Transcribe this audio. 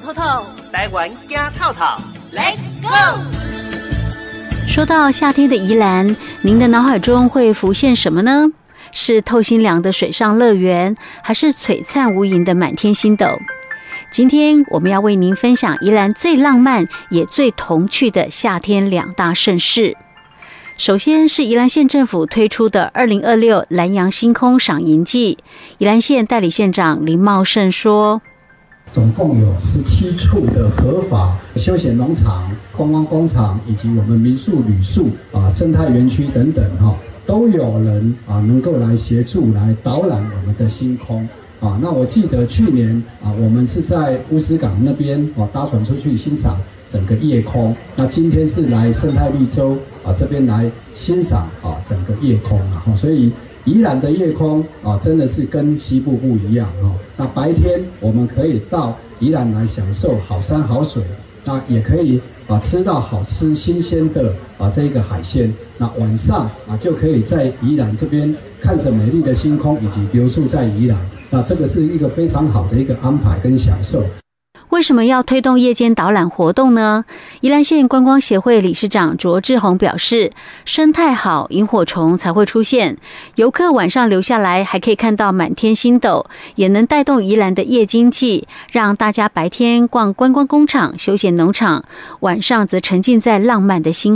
透透， 台湾走透透 ，Let's go！ 说到夏天的宜兰，您的脑海中会浮现什么呢？是透心凉的水上乐园，还是璀璨无垠的满天星斗？今天我们要为您分享宜兰最浪漫也最童趣的夏天2大盛事。首先是宜兰县政府推出的2026蓝洋星空赏萤季，宜兰县代理县长林茂胜说， 总共有17处的合法休闲农场、观光工厂以及我们民宿、旅宿生态园区等等都有人能够来协助来导览我们的星空那我记得去年我们是在乌石港那边搭船出去欣赏整个夜空，那今天是来生态绿洲这边来欣赏整个夜空所以宜兰的夜空真的是跟西部不一样那白天我们可以到宜兰来享受好山好水，那也可以吃到好吃新鲜的这个海鲜，那晚上就可以在宜兰这边看着美丽的星空以及留宿在宜兰，那这个是一个非常好的一个安排跟享受。 为什么要推动夜间导览活动呢？宜兰县观光协会理事长卓志宏表示，生态好，萤火虫才会出现，游客晚上留下来还可以看到满天星斗，也能带动宜兰的夜经济，让大家白天逛观光工厂、休闲农场，晚上则沉浸在浪漫的星